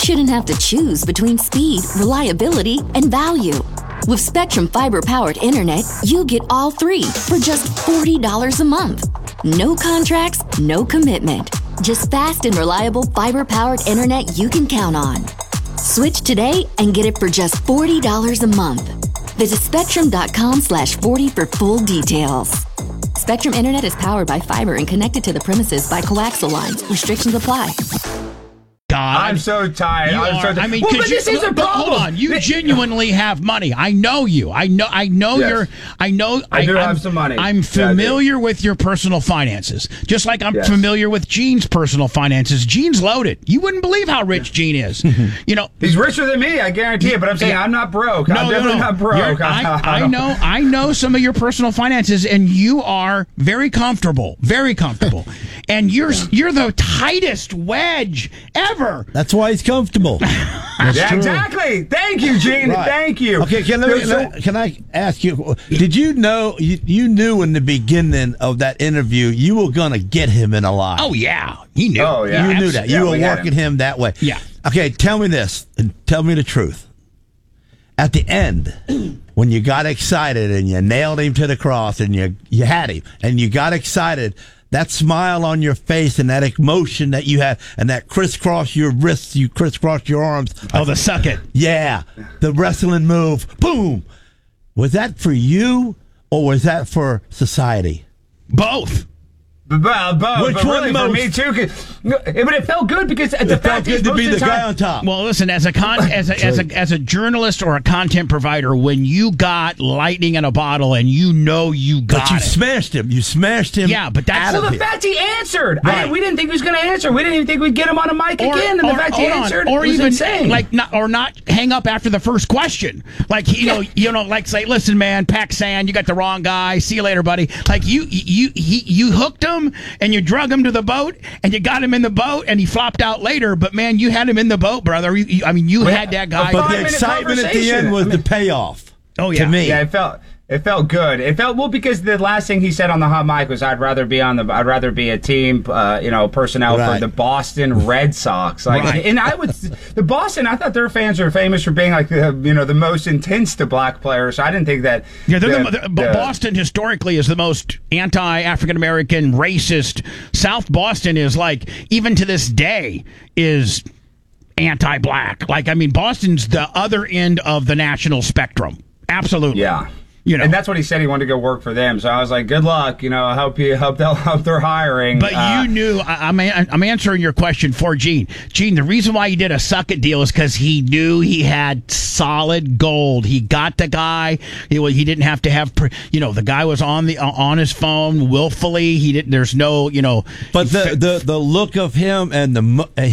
shouldn't have to choose between speed, reliability, and value. With Spectrum Fiber-powered internet, you get all three for just $40 a month. No contracts, no commitment. Just fast and reliable fiber-powered internet you can count on. Switch today and get it for just $40 a month. Visit Spectrum.com/40 for full details. Spectrum Internet is powered by fiber and connected to the premises by coaxial lines. Restrictions apply. God, I'm so tired. I mean, well, but this is a problem. Hold on, you genuinely have money. I know you. I know yes. I do have some money. I'm familiar with your personal finances, just like I'm familiar with Gene's personal finances. Gene's loaded. You wouldn't believe how rich Gene is. You know, he's richer than me. I guarantee it. But I'm saying I'm not broke. I'm definitely not broke. I know some of your personal finances, and you are very comfortable, and you're the tightest wedge ever. That's why he's comfortable. Yeah, exactly. Thank you, Gene. Right. Thank you. Okay, can I ask you? Did you know you knew in the beginning of that interview you were going to get him in a lie? Oh yeah, he knew. Oh yeah, you knew that. You were working him that way. Yeah. Okay, tell me this and tell me the truth. At the end, when you got excited and you nailed him to the cross and you had him and you got excited, that smile on your face and that emotion that you had and that crisscross your wrists, you crisscross your arms. Oh, the suck it. Yeah, the wrestling move. Boom. Was that for you or was that for society? Both. Which one really most? For me too, but it felt good because It felt good to be the guy on top. Well, listen, as a journalist or a content provider, when you got lightning in a bottle and you know you got But you it. smashed him. Yeah, but that's the fact he answered. Right. We didn't think he was going to answer. We didn't even think we'd get him on a mic again. And the fact he answered was insane. Not hang up after the first question. Like like say, listen, man, Paxan, you got the wrong guy. See you later, buddy. Like you hooked him and you drug him to the boat and you got him in the boat and he flopped out later. But man, you had him in the boat, brother. You had that guy. But the excitement at the end was the payoff. Oh yeah, to me. Yeah, it felt good. It felt well because the last thing he said on the hot mic was, "I'd rather be a team, personnel for the Boston Red Sox." And the Boston. I thought their fans are famous for being like the most intense to black players. So I didn't think that. Yeah, Boston historically is the most anti-African American, racist. South Boston is like even to this day is anti-black. Like Boston's the other end of the national spectrum. Absolutely. Yeah. And that's what he said. He wanted to go work for them. So I was like, "Good luck. I hope they're hiring." But you knew. I'm answering your question for Gene. Gene, the reason why he did a suck it deal is because he knew he had solid gold. He got the guy. He didn't have to have. The guy was on his phone willfully. He didn't. There's no. But the look of him and the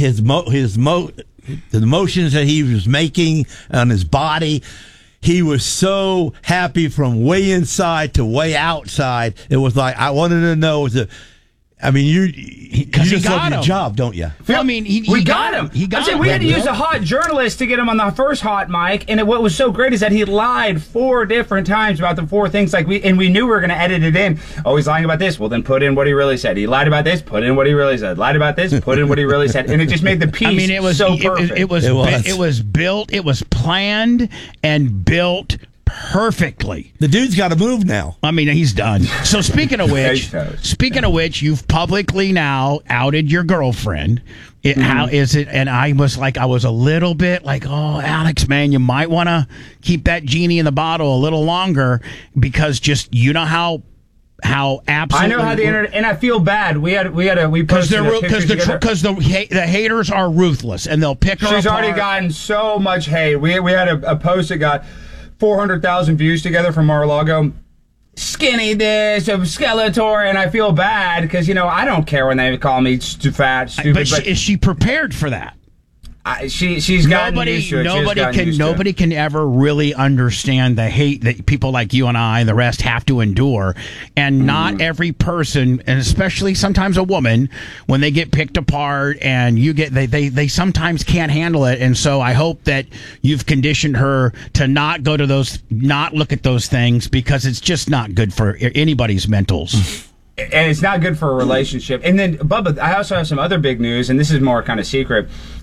motions that he was making on his body. He was so happy from way inside to way outside. It was like, I wanted to know, you just love your job, don't you? Well, we got him. We had to use a hot journalist to get him on the first hot mic, and what was so great is that he lied 4 different times about the 4 things. We knew we were going to edit it in. Oh, he's lying about this. Well, then put in what he really said. He lied about this. Put in what he really said. Lied about this. Put in what he really said. And it just made the piece so perfect. It was built. It was planned and built perfectly. The dude's got to move now. He's done. So speaking of which, you've publicly now outed your girlfriend. How is it? And I was a little bit like, oh, Alex, man, you might want to keep that genie in the bottle a little longer because just how absolutely. I know how the internet, and I feel bad. We posted because the haters are ruthless and they'll pick her apart. She's already gotten so much hate. We had a post that got 400,000 views together from Mar-a-Lago. Skinny this, Skeletor, and I feel bad because I don't care when they call me fat, stupid. But is she prepared for that? She's gotten used to it. Nobody can ever really understand the hate that people like you and I and the rest have to endure, and not every person, and especially sometimes a woman, when they get picked apart and they sometimes can't handle it. And so I hope that you've conditioned her to not look at those things because it's just not good for anybody's mentals. And it's not good for a relationship. And then, Bubba, I also have some other big news, and this is more kind of secret.